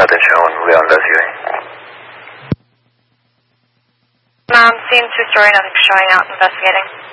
Nothing shown. We are investigating. Scene 2-story, nothing showing out, investigating.